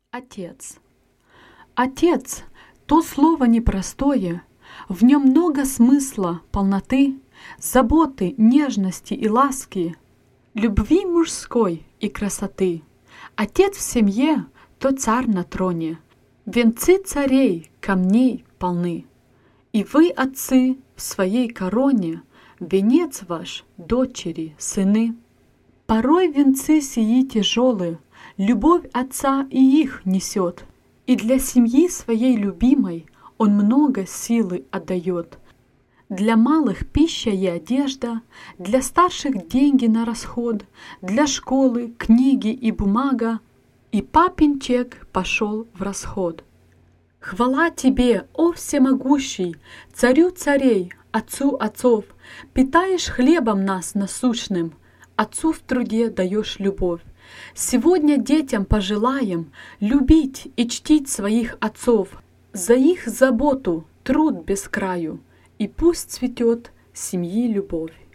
Отец. Отец — то слово непростое, в нем много смысла, полноты, заботы, нежности и ласки, любви мужской и красоты. Отец в семье — то царь на троне, венцы царей камней полны. И вы, отцы, в своей короне, венец ваш, дочери, сыны. Порой венцы сии тяжелые, любовь отца и их несет, и для семьи своей любимой он много силы отдает. Для малых пища и одежда, для старших деньги на расход, для школы книги и бумага, и папин чек пошел в расход. Хвала тебе, о всемогущий, царю царей, отцу отцов, питаешь хлебом нас насущным, отцу в труде даешь любовь. Сегодня детям пожелаем любить и чтить своих отцов, за их заботу, труд без краю, и пусть цветет семьи любовь.